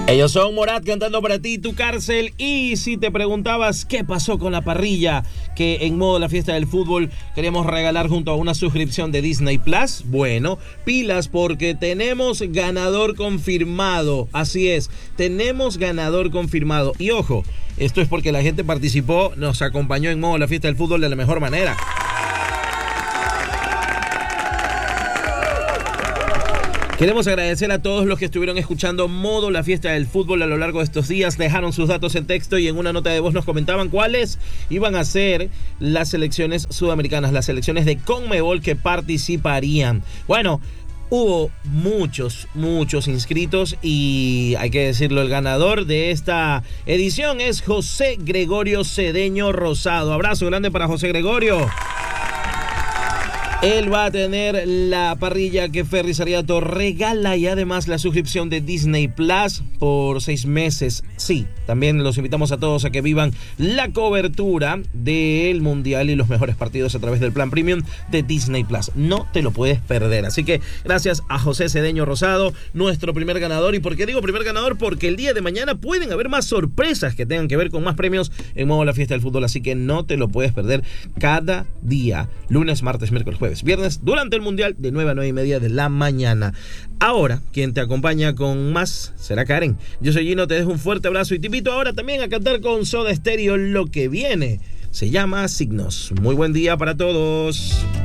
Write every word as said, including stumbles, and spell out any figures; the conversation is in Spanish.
Ellos son Morat cantando para ti, Tu Cárcel. Y si te preguntabas qué pasó con la parrilla que en modo la fiesta del fútbol queríamos regalar junto a una suscripción de Disney Plus, bueno, pilas porque tenemos ganador confirmado. Así es, tenemos ganador confirmado. Y ojo, esto es porque la gente participó, nos acompañó en modo la fiesta del fútbol de la mejor manera. Queremos agradecer a todos los que estuvieron escuchando Modo la Fiesta del Fútbol a lo largo de estos días. Dejaron sus datos en texto y en una nota de voz nos comentaban cuáles iban a ser las selecciones sudamericanas, las selecciones de CONMEBOL que participarían. Bueno, hubo muchos, muchos inscritos y hay que decirlo, el ganador de esta edición es José Gregorio Cedeño Rosado. Abrazo grande para José Gregorio. Él va a tener la parrilla que Ferry Sariato regala y además la suscripción de Disney Plus por seis meses. Sí, también los invitamos a todos a que vivan la cobertura del Mundial y los mejores partidos a través del plan premium de Disney Plus. No te lo puedes perder. Así que gracias a José Cedeño Rosado, nuestro primer ganador. ¿Y por qué digo primer ganador? Porque el día de mañana pueden haber más sorpresas que tengan que ver con más premios en modo la fiesta del fútbol. Así que no te lo puedes perder cada día, lunes, martes, miércoles, jueves, viernes, durante el Mundial de nueve a nueve y media de la mañana. Ahora, quien te acompaña con más será Karen. Yo soy Gino, te dejo un fuerte abrazo y te invito ahora también a cantar con Soda Stereo lo que viene. Se llama Signos. Muy buen día para todos.